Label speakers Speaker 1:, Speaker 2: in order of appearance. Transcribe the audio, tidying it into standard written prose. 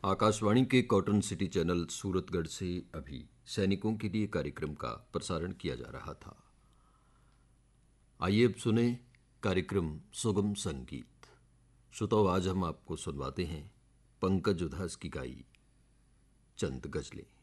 Speaker 1: आकाशवाणी के cotton city channel Suratgarh से अभी सैनिकों के लिए कार्यक्रम का प्रसारण किया जा रहा था। आइए अब सुने कार्यक्रम सुगम संगीत। श्रोताओ, आज हम आपको सुनवाते हैं पंकज उधास की गाई चंद गजलें।